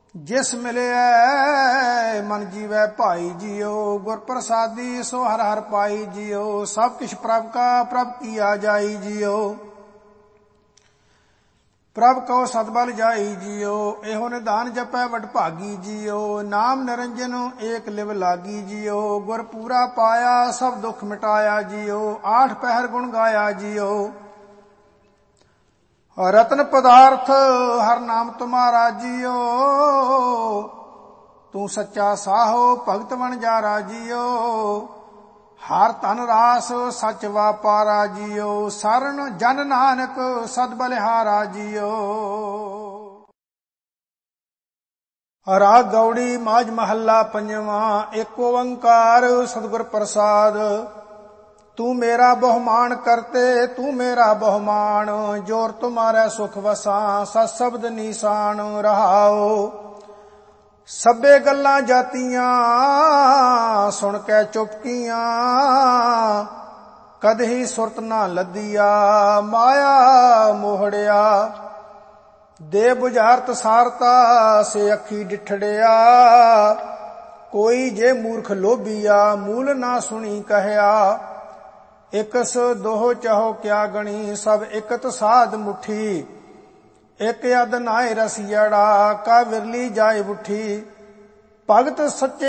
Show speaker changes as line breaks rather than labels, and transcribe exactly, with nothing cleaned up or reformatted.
जिस मिले मन जीवै भाई जियो, गुर प्रसादी सो हर हर पाई जियो। सब किछ प्रभ का प्रभ किया जाई जियो, प्रभ को सतबल जाई जियो। एहो निधान जपै वडभागी जियो, नाम निरंजन एक लिव लागी जियो। गुर पूरा पाया सब दुख मिटाया जियो, आठ पहर गुण गाया जियो। रत्न पदार्थ हर नाम तुम्हारा जियो, तू सच्चा साहो भगत बन जारा जियो। हर धन रास सच वापारा जियो, सरन जन नानक सद बलिहारा जियो। राग गौड़ी माज महला पंजवा। एक ओंकार सतगुर प्रसाद। तू मेरा बहुमान करते तू मेरा बहुमान, जोर तुम्हारा सुख वसा सत शब्द निशान रहाओ। सभे गल्लां जातियां सुन कै चुपकियां, कदही सुरत ना लदिया माया मोहड़िया। दे बुझारत सारता से अखी डिठड़िया, कोई जे मूर्ख लोभिया मूल ना सुनी कहया। इकस दोह चाहो क्या गणी सब इकत साध मुठी, एक अद नाय रसियड़ा का विरली जाय उठी। भगत सच्चे